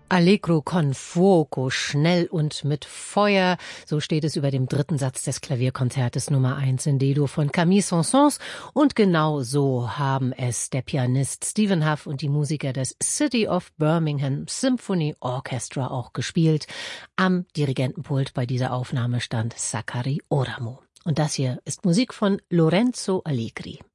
Allegro con fuoco, schnell und mit Feuer. So steht es über dem dritten Satz des Klavierkonzertes Nummer 1 in D-Dur von Camille Saint-Saëns. Und genau so haben es der Pianist Stephen Hough und die Musiker des City of Birmingham Symphony Orchestra auch gespielt. Am Dirigentenpult bei dieser Aufnahme stand Sakari Oramo. Und das hier ist Musik von Lorenzo Allegri.